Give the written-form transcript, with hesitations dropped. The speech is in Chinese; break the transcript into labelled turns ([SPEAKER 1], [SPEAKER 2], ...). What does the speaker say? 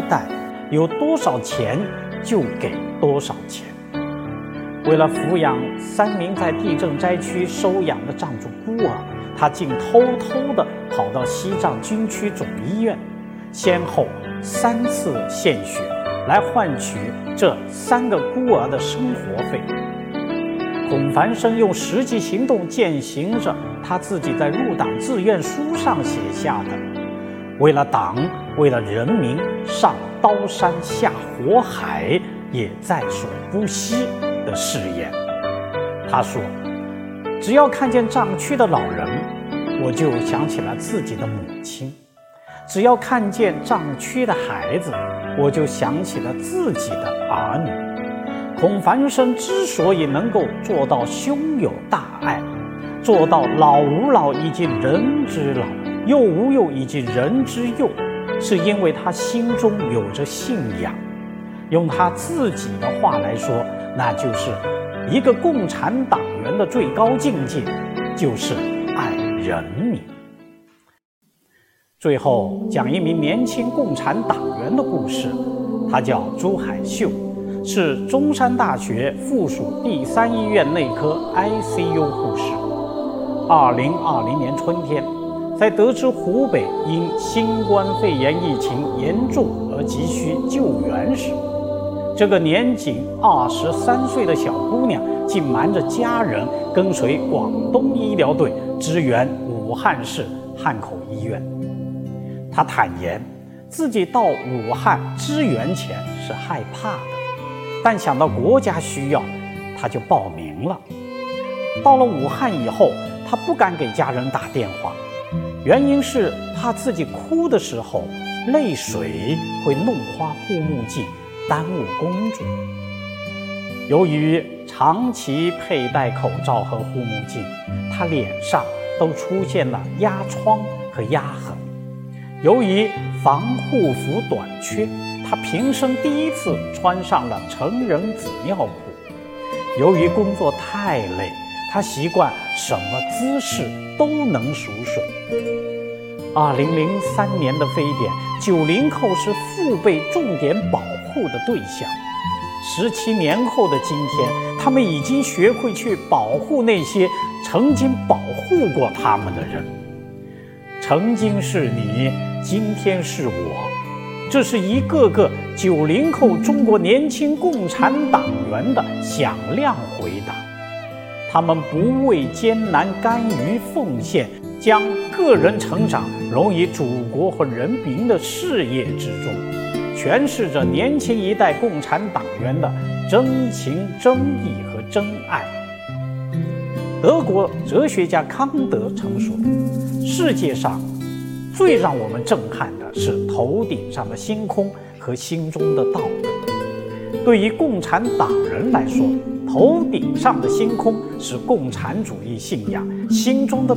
[SPEAKER 1] 代，有多少钱就给多少钱。为了抚养3名在地震灾区收养的藏族孤儿，他竟偷偷地跑到西藏军区总医院，先后3次献血，来换取这3个孤儿的生活费。孔繁生用实际行动践行着他自己在入党志愿书上写下的为了党，为了人民，上刀山下火海也在所不惜的誓言。他说，只要看见藏区的老人，我就想起了自己的母亲，只要看见藏区的孩子，我就想起了自己的儿女。孔繁生之所以能够做到胸有大爱，做到老吾老以及人之老，幼吾幼以及人之幼，是因为他心中有着信仰。用他自己的话来说，那就是一个共产党员的最高境界，就是爱人民。最后讲一名年轻共产党员的故事，他叫朱海秀，是中山大学附属第3医院内科 ICU 护士。2020年春天，在得知湖北因新冠肺炎疫情严重而急需救援时，这个年仅23岁的小姑娘竟瞒着家人跟随广东医疗队支援武汉市汉口医院。她坦言，自己到武汉支援前是害怕的，但想到国家需要，她就报名了。到了武汉以后，她不敢给家人打电话，原因是怕自己哭的时候，泪水会弄花护目镜，耽误工作。由于长期佩戴口罩和护目镜，她脸上都出现了压疮和压痕。由于防护服短缺，她平生第一次穿上了成人纸尿裤。由于工作太累，她习惯什么姿势都能熟睡。2003年的非典，90后是父辈重点保护的对象。17年后的今天，他们已经学会去保护那些曾经保护过他们的人。曾经是你，今天是我，这是一个个90后中国年轻共产党员的响亮回答。他们不畏艰难，甘于奉献，将个人成长融于祖国和人民的事业之中，诠释着年轻一代共产党员的真情真意和真爱。德国哲学家康德曾说，世界上最让我们震撼的是头顶上的星空和心中的道德。对于共产党人来说，头顶上的星空是共产主义信仰，心中的